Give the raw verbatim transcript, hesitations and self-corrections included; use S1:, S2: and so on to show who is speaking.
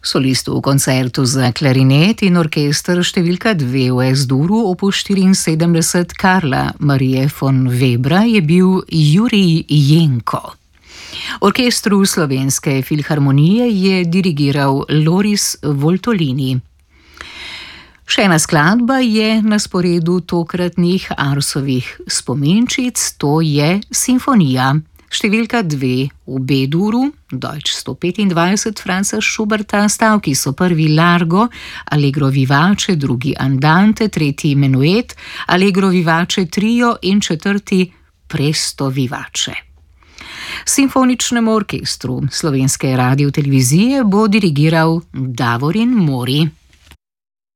S1: Solist v koncertu za klarinet in orkester številka dve v Es-Duru opus štiriinsedemdeset Karla Marie von Webra je bil Jurij Jenko. Orkestru Slovenske filharmonije je dirigiral Loris Voltolini. Še ena skladba je na sporedu tokratnih Arsovih spominčic, to je Simfonija. Številka dve v B-duru, Deutsch sto petindvajset Franza Schuberta, stavki so prvi Largo, Allegro vivace, drugi Andante, tretji Menuet, Allegro vivace trio in četrti Presto vivace. Simfoničnemu orkestru Slovenske radiotelevizije bo dirigiral Davorin Mori.